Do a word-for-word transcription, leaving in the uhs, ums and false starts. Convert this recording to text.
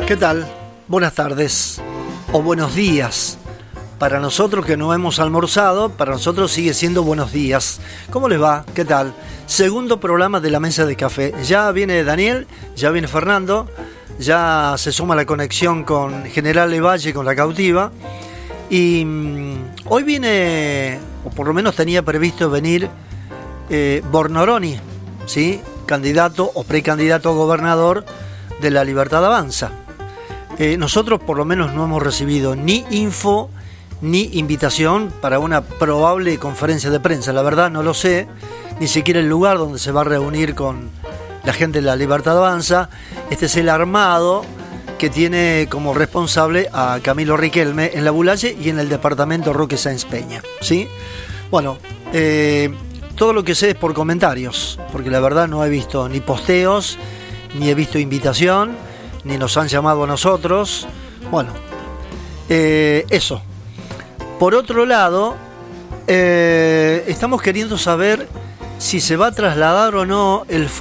¿Qué tal? Buenas tardes o buenos días. Para nosotros que no hemos almorzado, para nosotros sigue siendo buenos días. ¿Cómo les va? ¿Qué tal? Segundo programa de la mesa de café. Ya viene Daniel, ya viene Fernando, ya se suma la conexión con General Levalle, con La Cautiva. Y mmm, hoy viene, o por lo menos tenía previsto venir, eh, Bornoroni, ¿sí? Candidato o precandidato a gobernador de La Libertad Avanza. Eh, nosotros por lo menos no hemos recibido ni info ni invitación para una probable conferencia de prensa. La verdad no lo sé, ni siquiera el lugar donde se va a reunir con la gente de La Libertad Avanza. Este es el armado que tiene como responsable a Camilo Riquelme en La Bulaye y en el departamento Roque Sáenz Peña, ¿sí? Bueno, eh, todo lo que sé es por comentarios, porque la verdad no he visto ni posteos, ni he visto invitación, ni nos han llamado a nosotros. Bueno, eh, eso. Por otro lado, eh, estamos queriendo saber si se va a trasladar o no el